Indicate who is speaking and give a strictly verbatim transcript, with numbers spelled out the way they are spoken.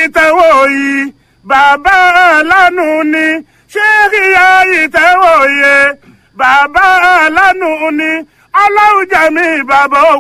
Speaker 1: ìtẹ̀wò yìí bàbá alánú ni ṣéríyá ìtẹ̀wò yìí bàbá alánú ni aláwùjá mi bàbá